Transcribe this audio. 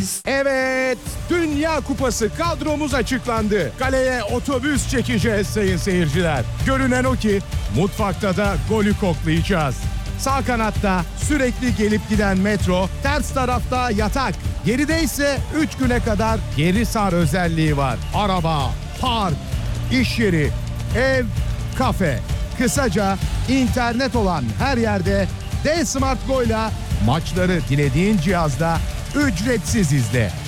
Evet, Dünya Kupası kadromuz açıklandı. Kaleye otobüs çekeceğiz sayın seyirciler. Görünen o ki mutfakta da golü koklayacağız. Sağ kanatta sürekli gelip giden Metro, ters tarafta yatak. Geride ise 3 güne kadar geri sar özelliği var. Araba, park, iş yeri, ev, kafe. Kısaca internet olan her yerde D-Smart Go'yla maçları dilediğin cihazda ücretsiz izle.